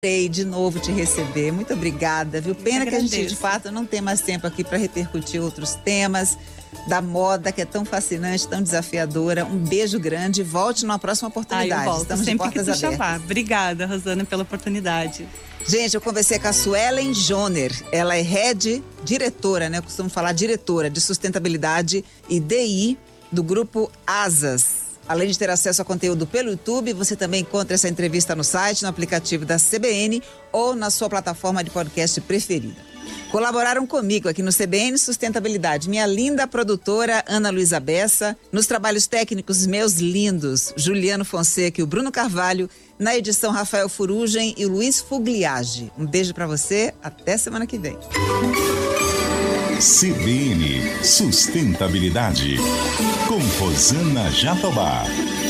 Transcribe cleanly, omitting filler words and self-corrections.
De novo te receber, muito obrigada, viu? Pena que a gente de fato não tem mais tempo aqui para repercutir outros temas da moda, que é tão fascinante, tão desafiadora. Um beijo grande, volte numa próxima oportunidade. Eu volto, estamos sempre de portas que tu abertas. chamar. Obrigada, Rosana, pela oportunidade. Gente, eu conversei com a Suelen Joner, ela é diretora, né? Eu costumo falar diretora de sustentabilidade e DI do grupo Asas. Além de ter acesso a conteúdo pelo YouTube, você também encontra essa entrevista no site, no aplicativo da CBN ou na sua plataforma de podcast preferida. Colaboraram comigo aqui no CBN Sustentabilidade, minha linda produtora Ana Luísa Bessa, nos trabalhos técnicos meus lindos, Juliano Fonseca e o Bruno Carvalho, na edição Rafael Furugem e o Luiz Fugliage. Um beijo pra você, até semana que vem. CBN Sustentabilidade, com Rosana Jatobá.